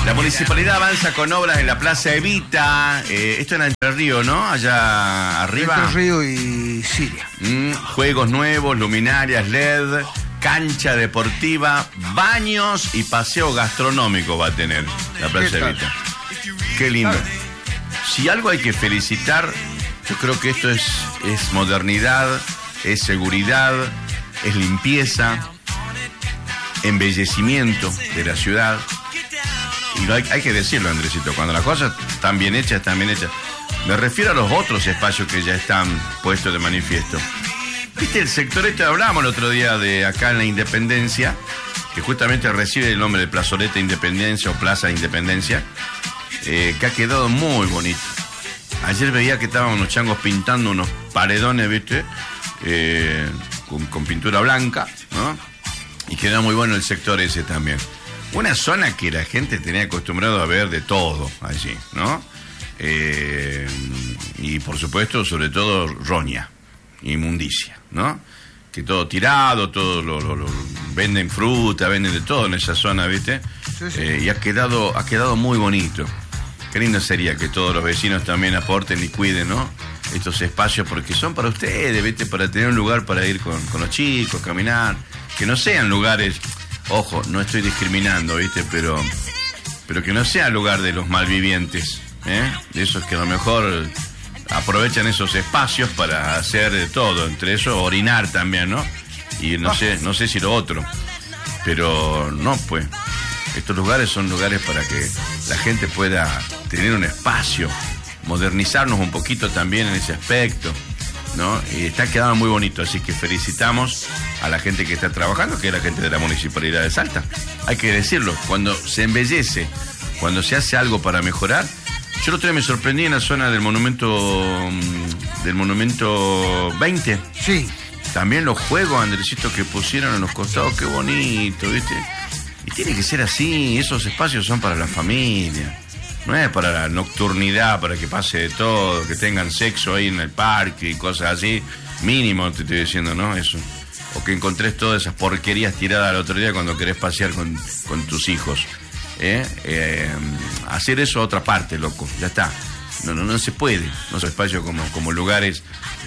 La municipalidad avanza con obras en la Plaza Evita. Esto en Entre Ríos, ¿no? Allá arriba. Entre Ríos y Siria. Juegos nuevos, luminarias LED, cancha deportiva, baños y paseo gastronómico va a tener la Plaza Evita. Qué lindo. Si algo hay que felicitar, yo creo que esto es modernidad, es seguridad, es limpieza, embellecimiento de la ciudad. Y hay que decirlo, Andresito, cuando las cosas están bien hechas, están bien hechas. Me refiero a los otros espacios que ya están puestos de manifiesto. ¿Viste el sector este? Hablamos el otro día de acá en la Independencia, que justamente recibe el nombre de Plazoleta Independencia o Plaza Independencia, que ha quedado muy bonito. Ayer veía que estaban unos changos pintando unos paredones, ¿viste? Con pintura blanca, ¿no? Y quedó muy bueno el sector ese también. Una zona que la gente tenía acostumbrado a ver de todo allí, ¿no? Y por supuesto, sobre todo, roña, inmundicia, ¿no? Que todo tirado, todo lo venden fruta, venden de todo en esa zona, ¿viste? Sí. Y ha quedado muy bonito. Qué lindo sería que todos los vecinos también aporten y cuiden, ¿no? Estos espacios, porque son para ustedes, ¿viste? Para tener un lugar para ir con los chicos, caminar. Que no sean lugares, ojo, no estoy discriminando, ¿viste? Pero que no sea lugar de los malvivientes, ¿eh? De esos que a lo mejor aprovechan esos espacios para hacer de todo, entre eso orinar también, ¿no? Y no sé si lo otro, pero no, pues estos lugares son lugares para que la gente pueda tener un espacio, modernizarnos un poquito también en ese aspecto, ¿no? Y está quedando muy bonito, así que felicitamos a la gente que está trabajando, que es la gente de la Municipalidad de Salta. Hay que decirlo, cuando se embellece, cuando se hace algo para mejorar. Yo el otro día me sorprendí en la zona del monumento 20. Sí. También los juegos, Andresito, que pusieron en los costados, qué bonito, ¿viste? Y tiene que ser así, esos espacios son para la familia. No es para la nocturnidad, para que pase de todo, que tengan sexo ahí en el parque y cosas así. Mínimo, te estoy diciendo, ¿no? Eso. O que encontrés todas esas porquerías tiradas el otro día cuando querés pasear con tus hijos. Hacer eso a otra parte, loco. Ya está. No se puede. No son espacios como lugares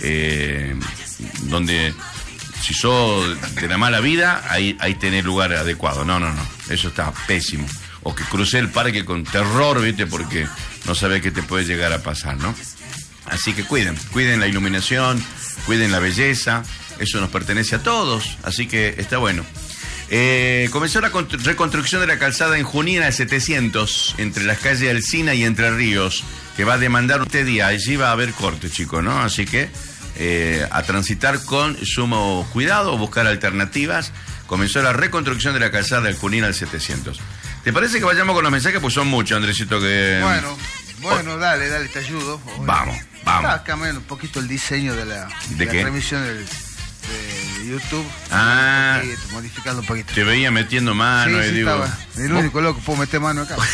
donde si sos de la mala vida, ahí tenés lugar adecuado. No. Eso está pésimo. O que crucé el parque con terror, ¿viste? Porque no sabés qué te puede llegar a pasar, ¿no? Así que cuiden la iluminación, cuiden la belleza. Eso nos pertenece a todos, así que está bueno. Comenzó la reconstrucción de la calzada en Junín al 700, entre las calles Alsina y Entre Ríos, que va a demandar usted día. Allí va a haber corte, chicos, ¿no? Así que a transitar con sumo cuidado, buscar alternativas. Comenzó la reconstrucción de la calzada del Junín al 700. ¿Te parece que vayamos con los mensajes? Pues son muchos, Andresito, que... Bueno, dale, te ayudo. Vamos. Está cambiando un poquito el diseño de la transmisión de YouTube. Modificando un poquito. Te veía metiendo mano sí, digo... Estaba. El único loco que puedo meter mano acá.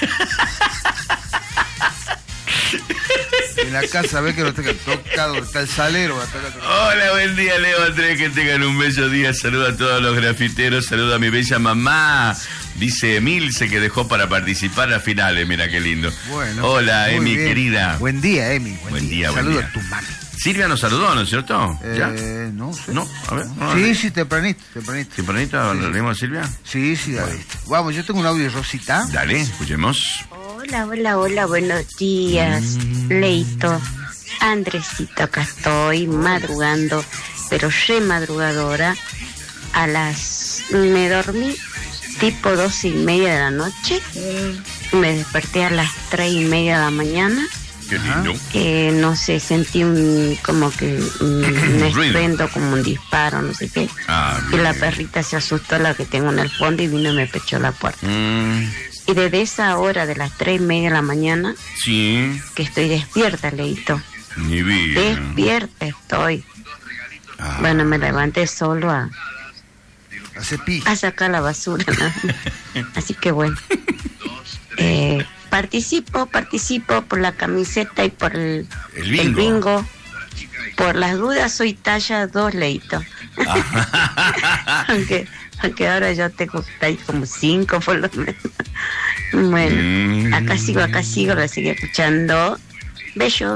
En la casa, ve que no tenga tocado, está el salero. Hola, buen día, Leo Andrés, que tengan un bello día. Saludo a todos los grafiteros, saludo a mi bella mamá. Dice Emilce que dejó para participar a las finales, mira qué lindo. Bueno, hola, Emi, bien. Querida. Buen día, Emi. Buen día. Saludo a tu mami. Silvia nos saludó, ¿no es cierto? ¿Ya? No sé. No, a ver. Sí, tempranito. ¿Tempranito le leemos a Silvia? Sí, dale. Vamos, yo tengo un audio de Rosita. Dale, escuchemos. Hola, buenos días, Leito, Andresito, acá estoy madrugando, pero madrugadora. Me dormí tipo 12:30 de la noche, me desperté a las 3:30 de la mañana. Qué lindo. No sé, sentí un estruendo, como un disparo, no sé qué. Y la perrita se asustó, la que tengo en el fondo, y vino y me pechó la puerta. Y desde esa hora de las 3:30 de la mañana, sí, que estoy despierta, Leito. Mi vida. Despierta estoy. Bueno, me levanté solo a sacar la basura, ¿no? Así que bueno. Participo por la camiseta y por el bingo. Por las dudas soy talla 2, Leito. aunque ahora yo tengo talla como 5 por lo menos. Bueno, acá sigo, la sigo escuchando. Bello.